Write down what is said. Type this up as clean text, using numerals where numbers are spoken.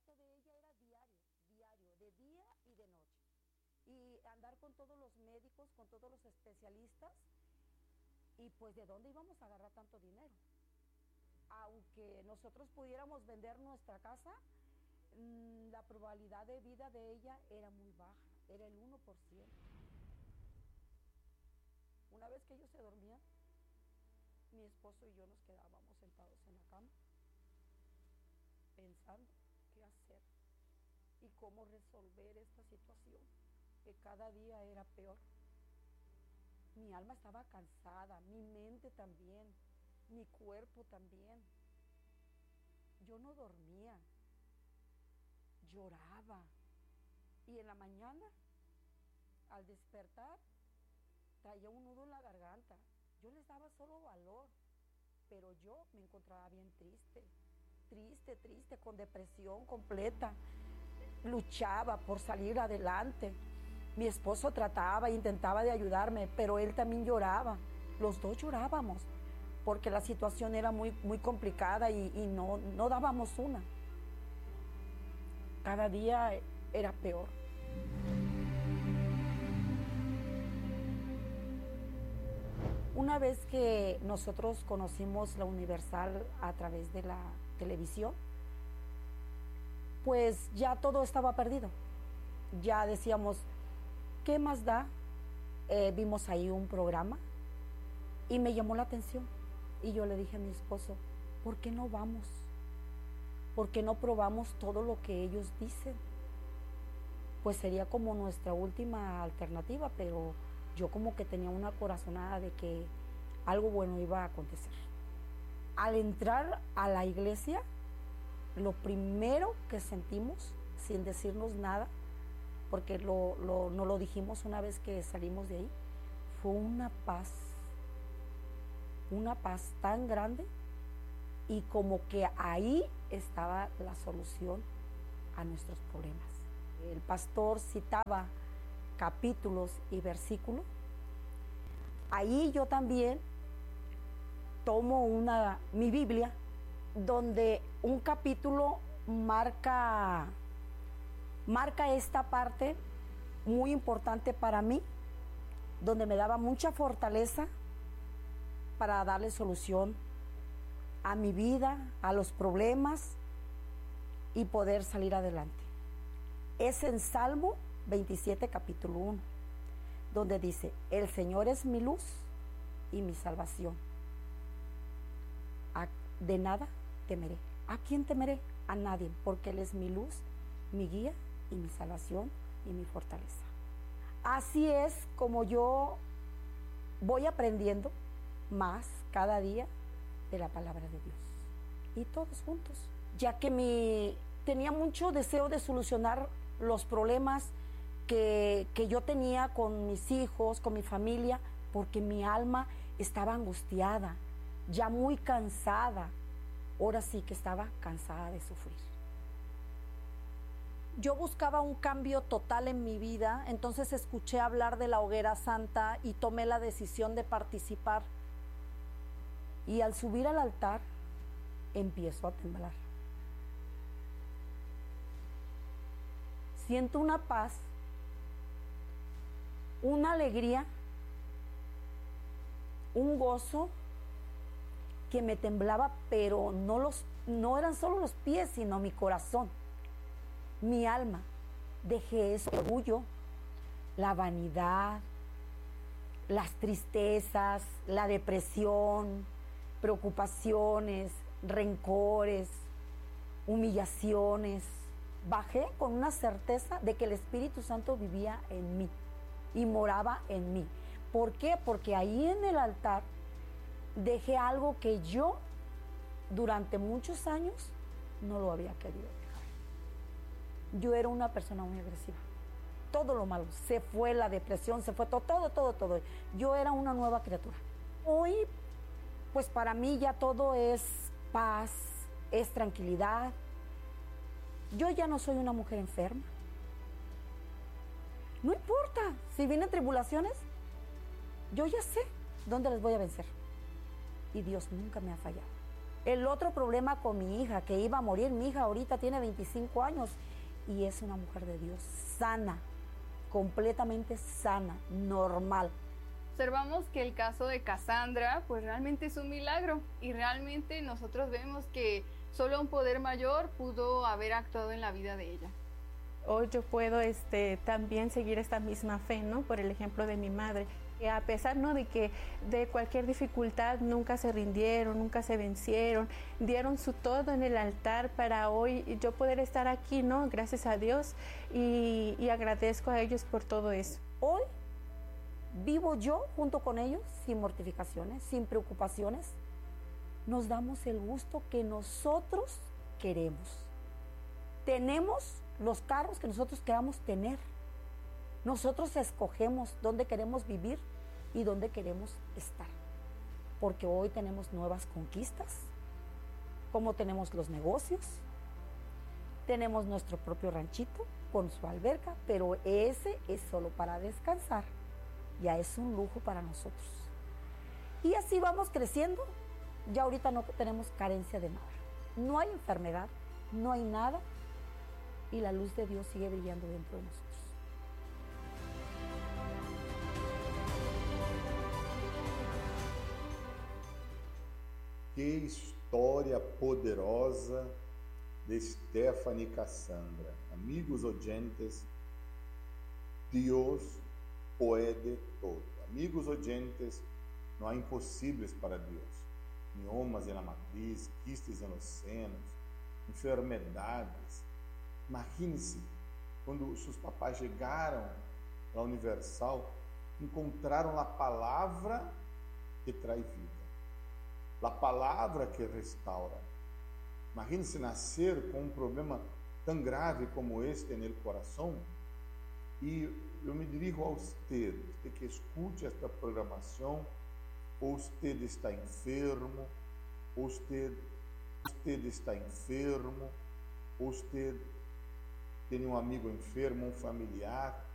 gasto de ella era diario, diario, de día y de noche. Y andar con todos los médicos, con todos los especialistas, y pues ¿de dónde íbamos a agarrar tanto dinero? Aunque nosotros pudiéramos vender nuestra casa, la probabilidad de vida de ella era muy baja, era el 1%. Una vez que ellos se dormían, mi esposo y yo nos quedábamos sentados en la cama, pensando qué hacer y cómo resolver esta situación, que cada día era peor. Mi alma estaba cansada, mi mente también, mi cuerpo también. Yo no dormía, lloraba, y en la mañana, al despertar, traía un nudo en la garganta. Yo les daba solo valor, pero yo me encontraba bien triste, con depresión completa. Luchaba por salir adelante. Mi esposo intentaba de ayudarme, pero él también lloraba. Los dos llorábamos, porque la situación era muy complicada y no dábamos una. Cada día era peor. Una vez que nosotros conocimos la Universal a través de la televisión, pues ya todo estaba perdido. Ya decíamos, ¿qué más da? Vimos ahí un programa y me llamó la atención. Y yo le dije a mi esposo, ¿por qué no vamos? ¿Por qué no probamos todo lo que ellos dicen? Pues sería como nuestra última alternativa, pero yo como que tenía una corazonada de que algo bueno iba a acontecer. Al entrar a la iglesia, lo primero que sentimos, sin decirnos nada, porque no lo dijimos una vez que salimos de ahí, fue una paz tan grande, y como que ahí estaba la solución a nuestros problemas. El pastor citaba capítulos y versículos. Ahí yo también tomo mi Biblia, donde un capítulo marca esta parte muy importante para mí, donde me daba mucha fortaleza para darle solución a mi vida, a los problemas, y poder salir adelante. Es en Salmo 27, capítulo 1, donde dice, el Señor es mi luz y mi salvación. De nada temeré. ¿A quién temeré? A nadie, porque Él es mi luz, mi guía y mi salvación y mi fortaleza. Así es como yo voy aprendiendo más cada día de la palabra de Dios. Y todos juntos, ya que tenía mucho deseo de solucionar los problemas que yo tenía con mis hijos, con mi familia, porque mi alma estaba angustiada, ya muy cansada. Ahora sí que estaba cansada de sufrir. Yo buscaba un cambio total en mi vida, entonces escuché hablar de la Hoguera Santa y tomé la decisión de participar. Y al subir al altar, empiezo a temblar. Siento una paz, una alegría, un gozo que me temblaba, pero no eran solo los pies, sino mi corazón, mi alma. Dejé ese orgullo, la vanidad, las tristezas, la depresión, preocupaciones, rencores, humillaciones. Bajé con una certeza de que el Espíritu Santo vivía en mí y moraba en mí. ¿Por qué? Porque ahí en el altar dejé algo que yo durante muchos años no lo había querido dejar. Yo era una persona muy agresiva. Todo lo malo, se fue la depresión, se fue todo. Yo era una nueva criatura. Hoy, pues para mí ya todo es paz, es tranquilidad. Yo ya no soy una mujer enferma. No importa, si vienen tribulaciones, yo ya sé dónde les voy a vencer. Y Dios nunca me ha fallado. El otro problema con mi hija, que iba a morir, mi hija ahorita tiene 25 años y es una mujer de Dios, sana, completamente sana, normal. Observamos que el caso de Cassandra pues realmente es un milagro y realmente nosotros vemos que solo un poder mayor pudo haber actuado en la vida de ella. Hoy yo puedo también seguir esta misma fe, ¿no? Por el ejemplo de mi madre, que a pesar, ¿no?, de que de cualquier dificultad nunca se rindieron, nunca se vencieron, dieron su todo en el altar para hoy yo poder estar aquí, ¿no? Gracias a Dios y agradezco a ellos por todo eso. Hoy vivo yo junto con ellos sin mortificaciones, sin preocupaciones. Nos damos el gusto que nosotros queremos. Tenemos los carros que nosotros queramos tener. Nosotros escogemos dónde queremos vivir y dónde queremos estar. Porque hoy tenemos nuevas conquistas, como tenemos los negocios, tenemos nuestro propio ranchito con su alberca, pero ese es solo para descansar. Ya es un lujo para nosotros. Y así vamos creciendo. Ya ahorita no tenemos carencia de nada. No hay enfermedad, no hay nada. Y la luz de Dios sigue brillando dentro de nosotros. Que história poderosa de Stephanie Cassandra. Amigos oyentes, Deus pode todo. Amigos oyentes, não há impossíveis para Deus. Miomas na matriz, quistes nos senos, enfermedades. Imagine-se, quando seus papais chegaram à Universal, encontraram a palavra que traz vida, a palavra que restaura. Imagine-se nascer com um problema tão grave como este no coração. E eu me dirijo a você que escute esta programação, ou você está enfermo, ou você está enfermo, ou você tem um amigo enfermo, um familiar,